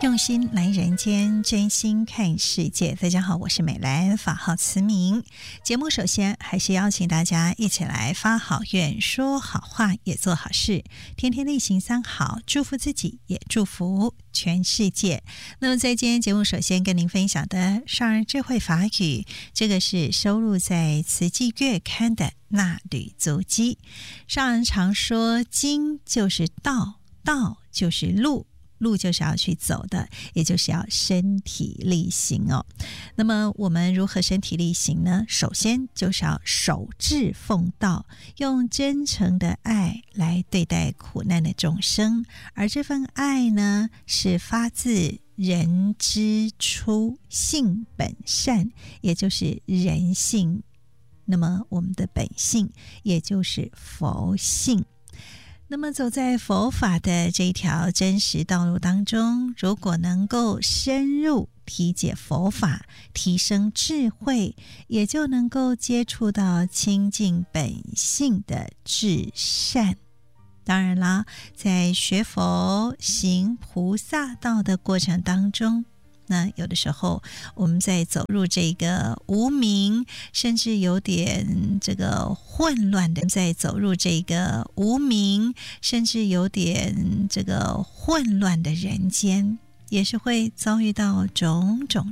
用心来人间，真心看世界。大家好，我是美兰，法号慈明。节目首先还是邀请大家一起来发好愿，说好话，也做好事，天天例行三好，祝福自己，也祝福全世界。那么在今天节目首先跟您分享的上人智慧法语，这个是收录在慈济月刊的那履足迹。上人常说，经就是道，道就是路，路就是要去走的，也就是要身体力行哦。那么我们如何身体力行呢？首先就是要守志奉道，用真诚的爱来对待苦难的众生，而这份爱呢，是发自人之初性本善，也就是人性。那么我们的本性也就是佛性。那么走在佛法的这条真实道路当中，如果能够深入体解佛法，提升智慧，也就能够接触到清净本性的至善。当然啦，在学佛行菩萨道的过程当中，那有的时候我们在走入这个无明，甚至有点这个混乱的，在走入这个无明，甚至有点这个混乱的人间，也是会遭遇到种种